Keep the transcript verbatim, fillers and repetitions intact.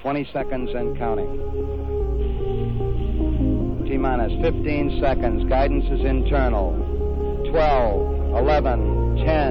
twenty seconds and counting. T-minus fifteen seconds. Guidance is internal. twelve, eleven, ten,